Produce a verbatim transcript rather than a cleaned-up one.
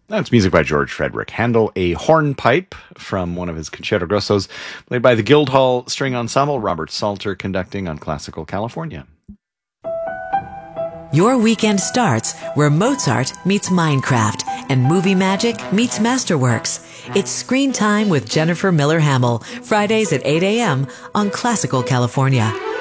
That's music by George Frederick Handel, a hornpipe from one of his concerto grossos, played by the Guildhall String Ensemble, Robert Salter conducting on Classical California. Your weekend starts where Mozart meets Minecraft and movie magic meets Masterworks. It's Screen Time with Jennifer Miller Hamill, Fridays at eight a.m. on Classical California.